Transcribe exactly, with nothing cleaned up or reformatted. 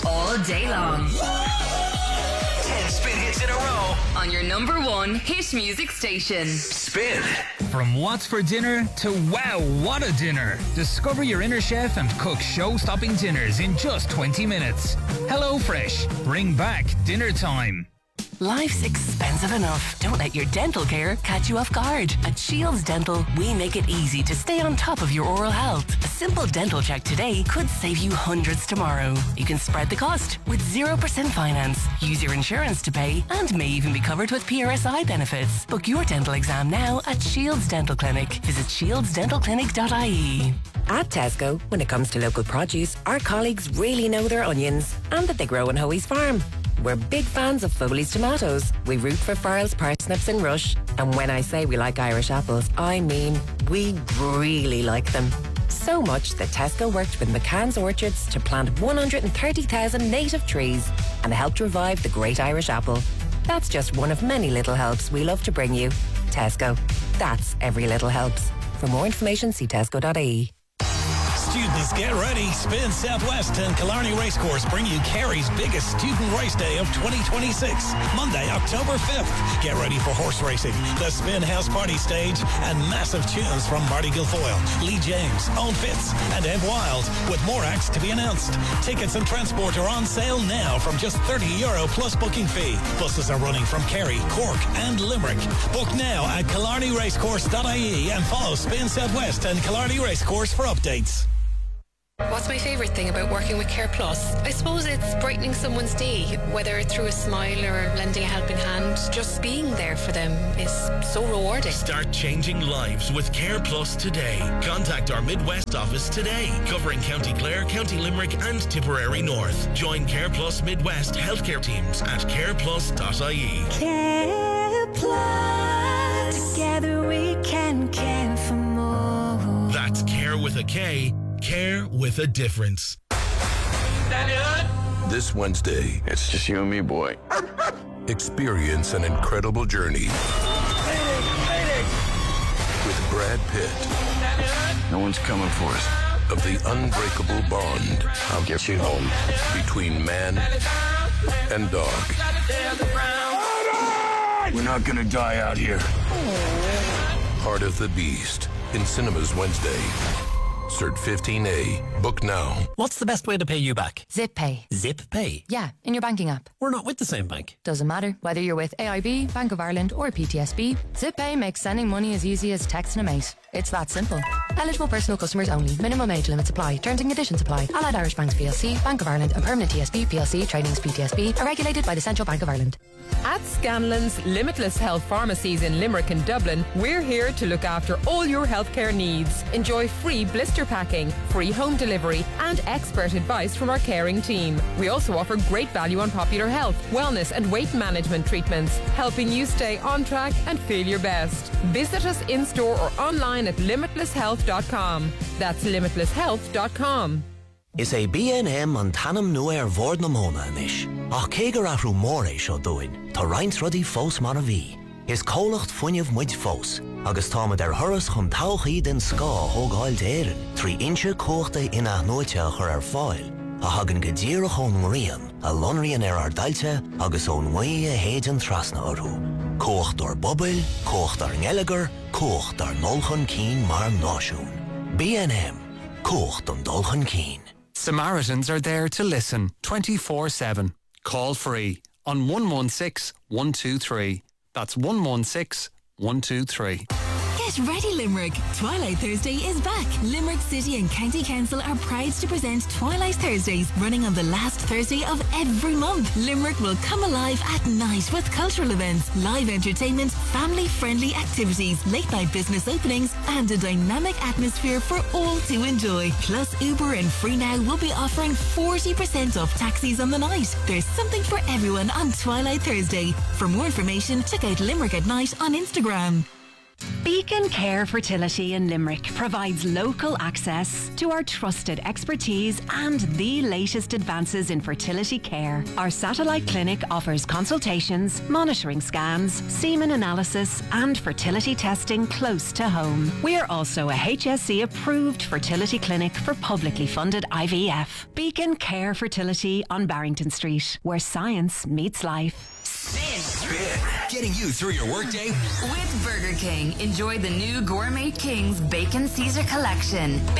all day long. Ten Spin hits in a row on your number one hit music station. Spin. From what's for dinner to wow, what a dinner. Discover your inner chef and cook show-stopping dinners in just twenty minutes. HelloFresh. Bring back dinner time. Life's expensive enough. Don't let your dental care catch you off guard. At Shields Dental, we make it easy to stay on top of your oral health. A simple dental check today could save you hundreds tomorrow. You can spread the cost with zero percent finance, use your insurance to pay, and may even be covered with P R S I benefits. Book your dental exam now at Shields Dental Clinic. Visit shields dental clinic dot I E. At Tesco, when it comes to local produce, our colleagues really know their onions and that they grow on Hoey's farm. We're big fans of Foley's tomatoes. We root for Farrell's parsnips and Rush. And when I say we like Irish apples, I mean we really like them. So much that Tesco worked with McCann's Orchards to plant one hundred thirty thousand native trees and helped revive the great Irish apple. That's just one of many little helps we love to bring you. Tesco. That's every little helps. For more information, see tesco dot I E. Students, get ready. Spin Southwest and Killarney Racecourse bring you Kerry's biggest student race day of twenty twenty-six, Monday, October fifth. Get ready for horse racing, the Spin House Party Stage, and massive tunes from Marty Guilfoyle, Lee James, Owen Fitz, and Ev Wild, with more acts to be announced. Tickets and transport are on sale now from just thirty euro plus booking fee. Buses are running from Kerry, Cork, and Limerick. Book now at killarney racecourse dot I E and follow Spin Southwest and Killarney Racecourse for updates. What's my favourite thing about working with Care Plus? I suppose it's brightening someone's day, whether through a smile or lending a helping hand. Just being there for them is so rewarding. Start changing lives with Care Plus today. Contact our Midwest office today, covering County Clare, County Limerick and Tipperary North. Join Care Plus Midwest healthcare teams at care plus dot I E. Care Plus. Together we can care for more. That's Care with a K. Care with a difference. This Wednesday, it's just you and me, boy. Experience an incredible journey with Brad Pitt. No one's coming for us. Of the unbreakable bond. I'll get you home. Between man and dog. We're not gonna die out here. Heart of the Beast. In cinemas Wednesday. Cert fifteen A. Book now. What's the best way to pay you back? Zip Pay. Zip Pay? Yeah, in your banking app. We're not with the same bank. Doesn't matter. Whether you're with A I B, Bank of Ireland or P T S B, Zip Pay makes sending money as easy as texting a mate. It's that simple. Eligible personal customers only. Minimum age limits apply. Terms and conditions apply. Allied Irish Banks P L C, Bank of Ireland and Permanent T S B P L C Trading as P T S B are regulated by the Central Bank of Ireland. At Scanlon's Limitless Health Pharmacies in Limerick and Dublin, we're here to look after all your healthcare needs. Enjoy free blister packing, free home delivery and expert advice from our caring team. We also offer great value on popular health, wellness and weight management treatments, helping you stay on track and feel your best. Visit us in-store or online at limitless health dot com. That's limitless health dot com. Is a B N M an tanam nu ar bhord na móna inis. Ach cégur ahrú mór é seo dúin, tá roinnt rudí fós mar a bhí. Is cólacht fuinneamh muid fós, agus támad ar thuras chun tauchaí den scá thógáil d'éireann, trí inse cóchta ina nóiteach ar ar fáil, a hagan go díreach ón mrian, a lonrian ar ar dailte, agus ón mhaí a héidean trasna orthú. Cócht ar bobail, cócht ar ngelagar, cócht ar nolchan cín mar náisiún. B N M, cócht an dulchan cín. Samaritans are there to listen twenty-four seven. Call free on one one six, one two three. That's one one six, one two three. Get ready, Limerick. Twilight Thursday is back. Limerick City and County Council are proud to present Twilight Thursdays, running on the last Thursday of every month. Limerick will come alive at night with cultural events, live entertainment, family-friendly activities, late-night business openings, and a dynamic atmosphere for all to enjoy. Plus, Uber and Free Now will be offering forty percent off taxis on the night. There's something for everyone on Twilight Thursday. For more information, check out Limerick at Night on Instagram. Beacon Care Fertility in Limerick provides local access to our trusted expertise and the latest advances in fertility care. Our satellite clinic offers consultations, monitoring scans, semen analysis and fertility testing close to home. We are also a H S C approved fertility clinic for publicly funded I V F. Beacon Care Fertility on Barrington Street, where science meets life. Spin. Getting you through your workday. With Burger King, enjoy the new Gourmet Kings Bacon Caesar Collection.